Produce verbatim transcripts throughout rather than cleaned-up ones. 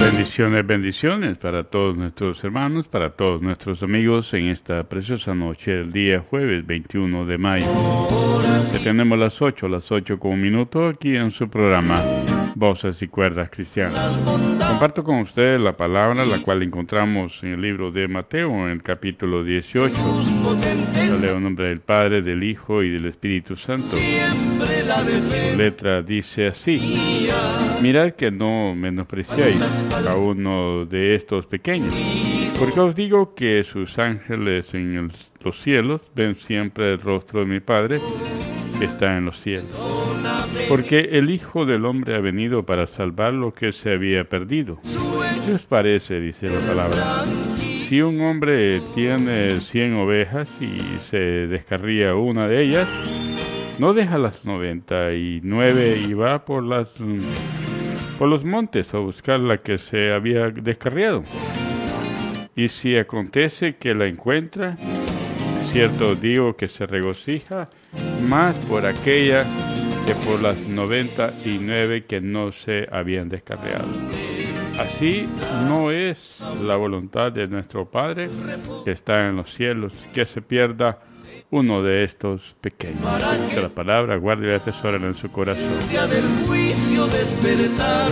Bendiciones, bendiciones para todos nuestros hermanos, para todos nuestros amigos en esta preciosa noche, el día jueves veintiuno de mayo. Ya tenemos las ocho, las ocho con un minuto aquí en su programa Voces y Cuerdas Cristianas. Comparto con ustedes la palabra, la cual encontramos en el libro de Mateo, en el capítulo dieciocho. Yo leo en nombre del Padre, del Hijo y del Espíritu Santo. Su letra dice así: mirad que no menospreciáis a uno de estos pequeños, porque os digo que sus ángeles en el, los cielos ven siempre el rostro de mi Padre que está en los cielos. Porque el Hijo del Hombre ha venido para salvar lo que se había perdido. ¿Qué os parece? Dice la palabra. Si un hombre tiene cien ovejas y se descarría una de ellas, no deja las noventa y nueve y va por las por los montes a buscar la que se había descarriado. Y si acontece que la encuentra, cierto digo que se regocija más por aquella que por las noventa y nueve que no se habían descarriado. Así no es la voluntad de nuestro Padre que está en los cielos, que se pierda uno de estos pequeños. Dice la palabra, guarde y atesórala en su corazón. El día del juicio despertar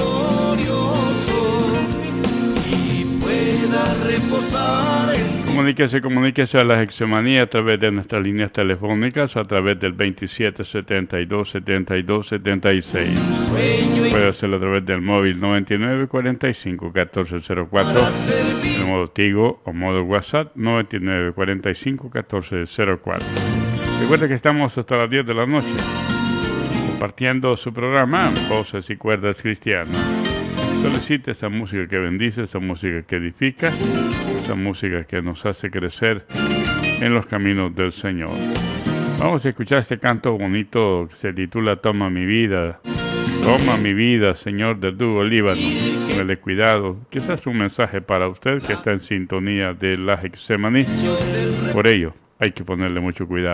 glorioso y pueda reposar en... Comuníquese, comuníquese a la Hexemanía a través de nuestras líneas telefónicas, a través del veintisiete setenta y dos setenta y dos setenta y seis. Puede hacerlo a través del móvil noventa y nueve cuarenta y cinco catorce cero cuatro, en modo Tigo o modo WhatsApp noventa y nueve cuarenta y cinco catorce cero cuatro. Recuerda que estamos hasta las diez de la noche compartiendo su programa Voces y Cuerdas Cristianas. Solicite esa música que bendice, esa música que edifica, esa música que nos hace crecer en los caminos del Señor. Vamos a escuchar este canto bonito que se titula Toma mi vida. Toma mi vida, Señor, del dúo Líbano. Póngale cuidado. Quizás un mensaje para usted que está en sintonía de la Hexemaní. Por ello, hay que ponerle mucho cuidado.